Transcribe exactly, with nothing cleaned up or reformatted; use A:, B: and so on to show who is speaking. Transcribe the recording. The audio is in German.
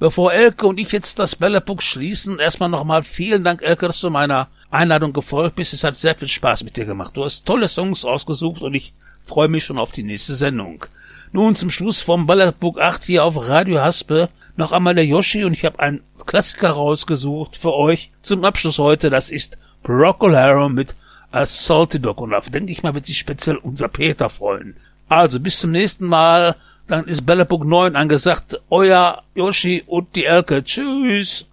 A: Bevor Elke und ich jetzt das Bällebug schließen, erstmal nochmal vielen Dank, Elke, dass du meiner Einladung gefolgt bist. Es hat sehr viel Spaß mit dir gemacht. Du hast tolle Songs ausgesucht und ich freue mich schon auf die nächste Sendung. Nun zum Schluss vom Bällebug acht hier auf Radio Haspe noch einmal der Yoshi und ich habe einen Klassiker rausgesucht für euch zum Abschluss heute. Das ist Procol mit A Salty Dog und da denke ich mal, wird sich speziell unser Peter freuen. Also bis zum nächsten Mal, dann ist Bällebug neun angesagt. Euer Yoshi und die Elke. Tschüss.